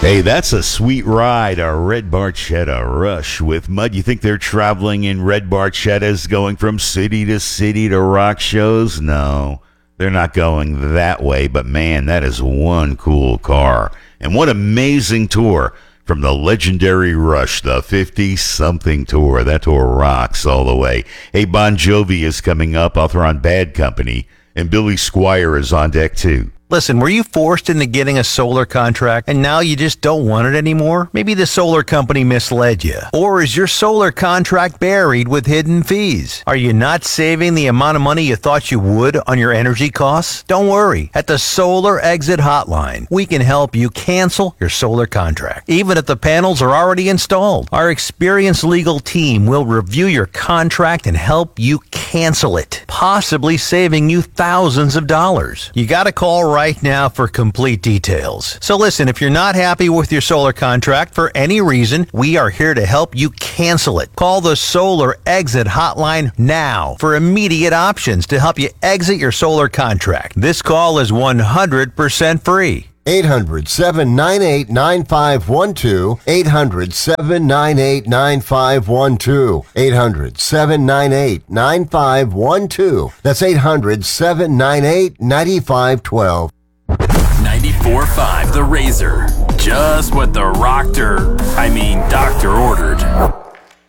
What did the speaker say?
Hey, that's a sweet ride, a Red Barchetta Rush with Mud. You think they're traveling in Red Barchettas going from city to rock shows? No, they're not going that way, but man, that is one cool car. And what amazing tour from the legendary Rush, the 50-something tour. That tour rocks all the way. Hey, Bon Jovi is coming up. Author on Bad Company, and Billy Squier is on deck too. Listen, were you forced into getting a solar contract and now you just don't want it anymore? Maybe the solar company misled you. Or is your solar contract buried with hidden fees? Are you not saving the amount of money you thought you would on your energy costs? Don't worry. At the Solar Exit Hotline, we can help you cancel your solar contract, even if the panels are already installed. Our experienced legal team will review your contract and help you cancel it, possibly saving you thousands of dollars. You got to call right now for complete details. So listen, if you're not happy with your solar contract for any reason, we are here to help you cancel it. Call the Solar Exit Hotline now for immediate options to help you exit your solar contract. This call is 100% free. 800-798-9512. 800-798-9512. 800-798-9512. That's 800-798-9512. 94.5 The Razor. Just what the doctor ordered.